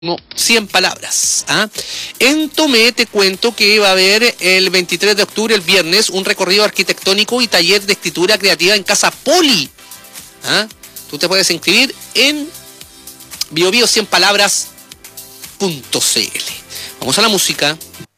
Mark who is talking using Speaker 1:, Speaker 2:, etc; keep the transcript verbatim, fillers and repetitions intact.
Speaker 1: No, cien palabras. ¿ah? En Tomé te cuento que va a haber el veintitrés de octubre, el viernes, un recorrido arquitectónico y taller de escritura creativa en Casa Poli. ¿ah? Tú te puedes inscribir en bio bio cien palabras punto c l. Vamos a la música.